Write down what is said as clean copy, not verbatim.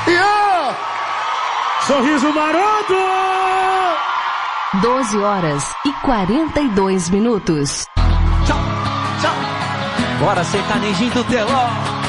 Yeah! Sorriso maroto! 12h42. Tchau, tchau. Bora, sertanejinho do teló.